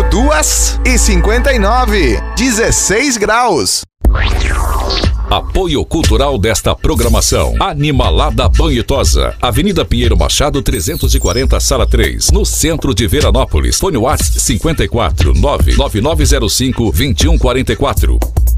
2h59, 16 graus. Apoio cultural desta programação: Animalada Banhitosa, Avenida Pinheiro Machado 340, Sala 3, no centro de Veranópolis. Fone WhatsApp 54 99905 2144.